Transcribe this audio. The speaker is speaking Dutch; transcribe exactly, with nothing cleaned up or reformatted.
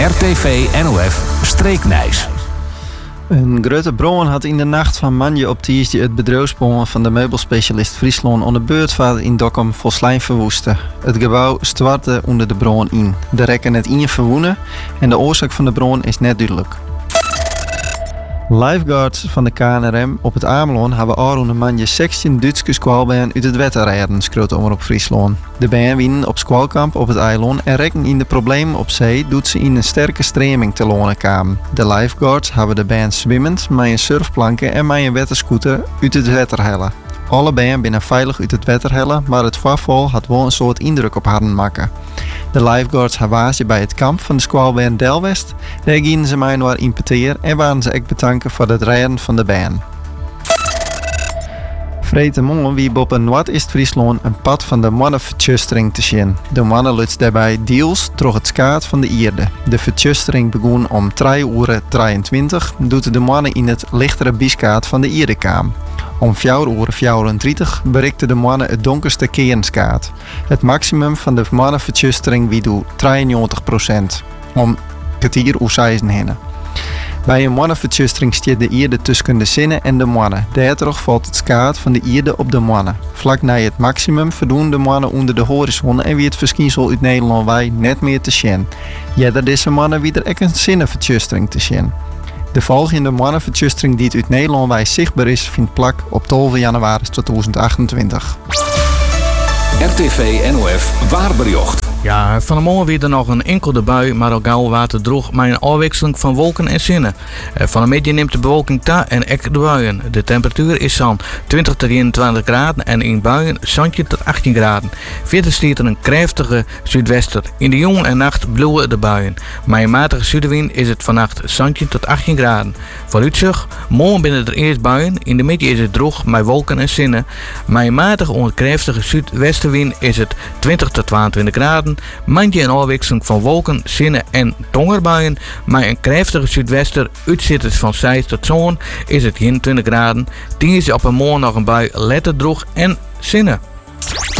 R T V N O F Streeknijs. Een grote brand had in de nacht van maandag op tiisdag het bedrijfspand van de meubelspecialist Friesland onder Beurtvaart in Dokkum volslijn verwoesten. Het gebouw stortte onder de brand in. De rekken net in verwoenen en de oorzaak van de brand is net duidelijk. Lifeguards van de K N R M op het Amelon hebben al een maandje zestien Duitse squalbaan uit het water rijden, schreeuwt Omroep Friesland. De baan winnen op squalkamp op het eiland en rekken in de problemen op zee doet ze in een sterke streming te lonen kwamen. De lifeguards hebben de baan zwimmend, met een surfplanken en met een waterscooter uit het water hellen. Alle baan binnen veilig uit het water hellen, maar het voorval had wel een soort indruk op haar maken. De lifeguards waren bij het kamp van de squalbaan Delwest. Daar gingen ze mij naar impeteer en waren ze ook bedanken voor het rijden van de baan. Vrede morgen wie op een Noord-Ist-Friesland een pad van de mannenvertjustering te zien. De mannen luts daarbij deels door het skaat van de Ierde. De vertjustering begon om drie uur drieëntwintig, doet de mannen in het lichtere biskaat van de Ierde kwam. Om vier uur vierentwintig bereikten de mannen het donkerste kernskaat. Het maximum van de mannenvertjustering wie doet drieënnegentig procent. Om kwartier uur zes heen. Bij een mannenvertjustering stiert de Ierde tussen de zinnen en de mannen. Daardoor valt het skaat van de Ierde op de mannen. Vlak na het maximum verdoen de mannen onder de horizon en wie het verschijnsel uit Nederland wij net meer te zien. Ja, dat deze mannen weer ook een zinnenvertjustering te zien. De volgende mannenvertjustering die uit Nederland wij zichtbaar is, vindt plak op twaalf januari tweeduizend achtentwintig. R T V N O F Waarbericht. Ja, van de morgen weer er nog een enkele bui, maar al gauw water droeg met een afwisseling van wolken en zinnen. Van de middag neemt de bewolking toe en ek de buien. De temperatuur is zo'n twintig tot eenentwintig graden en in buien zandje tot achttien graden. Verder stiert er een krachtige zuidwester. In de jonge en nacht bloeien de buien. Met een matige zuidenwind is het vannacht zandje tot achttien graden. Vooruitzicht, morgen binnen er eerst buien. In de middag is het droog met wolken en zinnen. Met een matige onkrachtige zuidwestenwind is het twintig tot tweeëntwintig graden. Mandje een afwisseling van wolken, zinnen en donkerbuien. Met een krachtige zuidwester, uitzitters van zes tot zon, is het eenentwintig graden. Tien is op een morgen nog een bui, letter droog en zinnen.